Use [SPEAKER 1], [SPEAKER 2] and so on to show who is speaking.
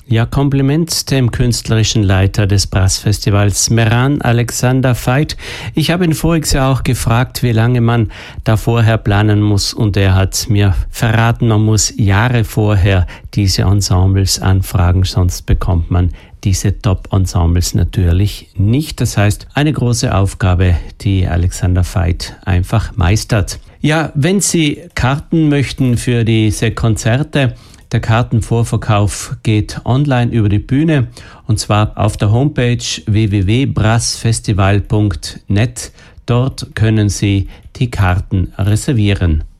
[SPEAKER 1] Ja, Kompliment dem künstlerischen Leiter des Brassfestivals, Mehran Alexander Veit. Ich habe ihn voriges Jahr auch gefragt, wie lange man da vorher planen muss, und er hat mir verraten, man muss Jahre vorher diese Ensembles anfragen, sonst bekommt man diese Top-Ensembles natürlich nicht. Das heißt, eine große Aufgabe, die Alexander Veit einfach meistert. Ja, wenn Sie Karten möchten für diese Konzerte, der Kartenvorverkauf geht online über die Bühne, und zwar auf der Homepage www.brassfestival.net. Dort können Sie die Karten reservieren.